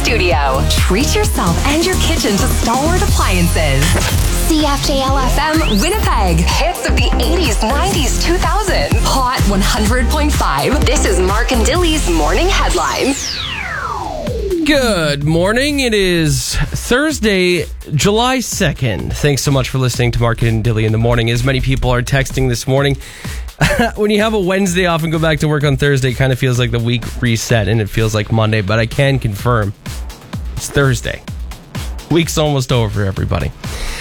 studio. Treat yourself and your kitchen to Stalwart Appliances. CFJL-FM Winnipeg. Hits of the 80s, 90s, 2000s. Hot 100.5. This is Mark and Dilly's Morning Headlines. Good morning. It is Thursday, July 2nd. Thanks so much for listening to Mark and Dilly in the morning. As many people are texting this morning, when you have a Wednesday off and go back to work on Thursday, it kind of feels like the week reset and it feels like Monday, but I can confirm it's Thursday. Week's almost over for everybody.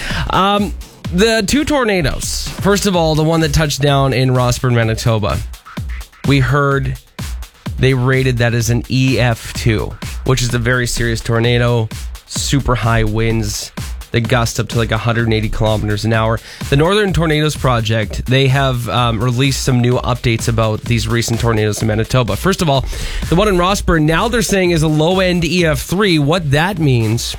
The two tornadoes. First of all, the one that touched down in Rossburn, Manitoba. We heard they rated that as an EF2, which is a very serious tornado, super high winds, the gust up to like 180 kilometers an hour. The Northern Tornadoes Project, they have released some new updates about these recent tornadoes in Manitoba. First of all, the one in Rossburn, now they're saying is a low-end EF3. What that means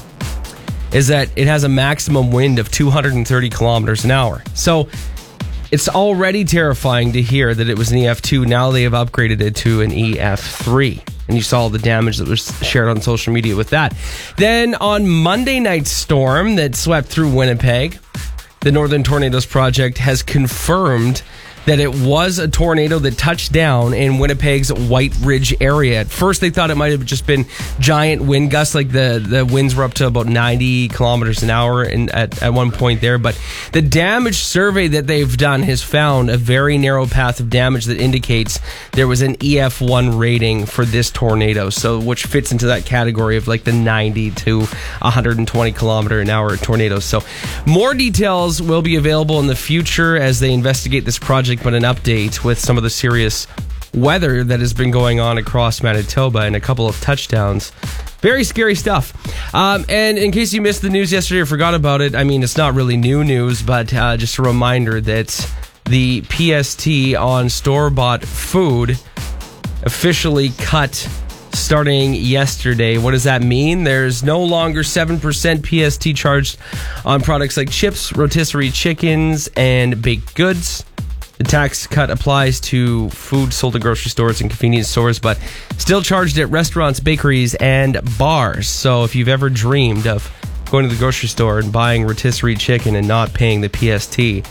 is that it has a maximum wind of 230 kilometers an hour. So it's already terrifying to hear that it was an EF2. Now they have upgraded it to an EF3. And you saw the damage that was shared on social media with that. Then on Monday night's storm that swept through Winnipeg, the Northern Tornadoes Project has confirmed that it was a tornado that touched down in Winnipeg's White Ridge area. At first, they thought it might have just been giant wind gusts, like the winds were up to about 90 kilometers an hour at one point there. But the damage survey that they've done has found a very narrow path of damage that indicates there was an EF1 rating for this tornado, so which fits into that category of like the 90 to 120 kilometer an hour tornadoes. So more details will be available in the future as they investigate this project, but an update with some of the serious weather that has been going on across Manitoba and a couple of touchdowns. Very scary stuff. And in case you missed the news yesterday or forgot about it, I mean, it's not really new news, but just a reminder that the PST on store-bought food officially cut starting yesterday. What does that mean? There's no longer 7% PST charged on products like chips, rotisserie chickens, and baked goods. The tax cut applies to food sold at grocery stores and convenience stores, but still charged at restaurants, bakeries, and bars. So if you've ever dreamed of going to the grocery store and buying rotisserie chicken and not paying the PST,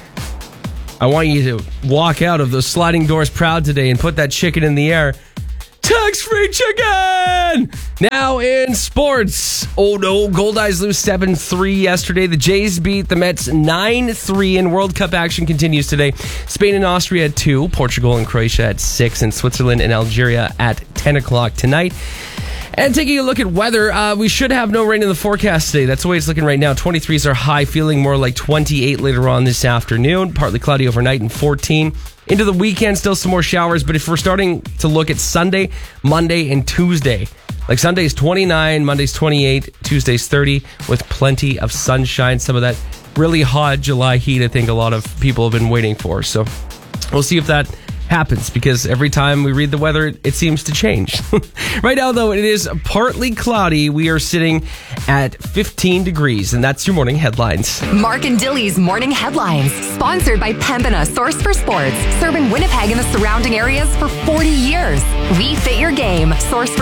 I want you to walk out of those sliding doors proud today and put that chicken in the air. Tax-free chicken! Now in sports. Oh no, Goldeyes lose 7-3 yesterday. The Jays beat the Mets 9-3, and World Cup action continues today. Spain and Austria at 2, Portugal and Croatia at 6, and Switzerland and Algeria at 10 o'clock tonight. And taking a look at weather, we should have no rain in the forecast today. That's the way it's looking right now. 23s are high, feeling more like 28 later on this afternoon. Partly cloudy overnight and 14. Into the weekend, still some more showers. But if we're starting to look at Sunday, Monday, and Tuesday, like Sunday's 29, Monday's 28, Tuesday's 30, with plenty of sunshine. Some of that really hot July heat I think a lot of people have been waiting for. So we'll see if that happens, because every time we read the weather, it seems to change. Right now, though, it is partly cloudy. We are sitting at 15 degrees, and that's your morning headlines. Mark and Dilly's Morning Headlines, sponsored by Pembina Source for Sports, serving Winnipeg and the surrounding areas for 40 years. We fit your game. Source for